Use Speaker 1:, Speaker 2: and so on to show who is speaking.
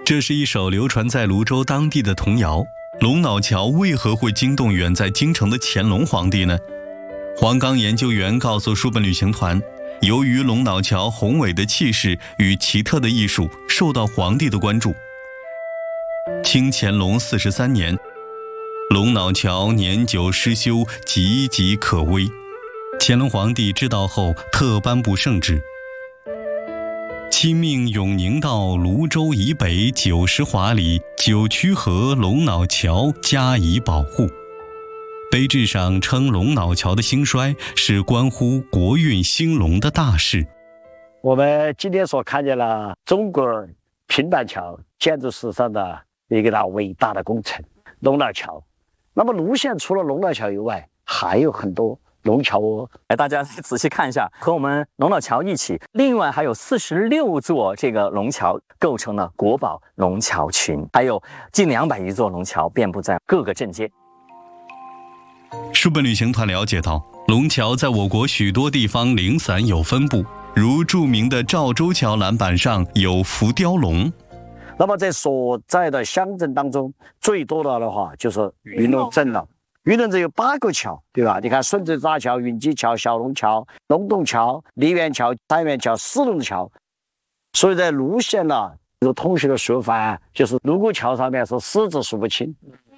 Speaker 1: 这是一首流传在泸州当地的童谣。龙脑桥为何会惊动远在京城的乾隆皇帝呢？黄冈研究员告诉书本旅行团，由于龙脑桥宏伟的气势与奇特的艺术受到皇帝的关注。清乾隆43年，龙脑桥年久失修，岌岌可危。乾隆皇帝知道后，特颁布圣旨，亲命永宁道泸州以北90华里9曲河龙脑桥加以保护。碑志上称龙脑桥的兴衰是关乎国运兴隆的大事。
Speaker 2: 我们今天所看见了中国平板桥建筑史上的一个伟大的工程——龙脑桥。那么泸县除了龙脑桥以外，还有很多龙桥哦。
Speaker 3: 来，大家仔细看一下，和我们龙脑桥一起，另外还有46座这个龙桥构成了国宝龙桥群，还有近200余座龙桥遍布在各个镇街。
Speaker 1: 书本旅行团了解到，龙桥在我国许多地方零散有分布，如著名的赵州桥栏板上有浮雕龙。
Speaker 2: 那么在所在的乡镇当中，最多的话就是云龙镇了。云龙镇有8个桥，对吧？你看顺治大桥、云基桥、小龙桥、龙洞桥、梨园桥、三元桥、四龙桥。所以在泸县呢，有同学的说法就是泸沽桥上面是狮子数不清，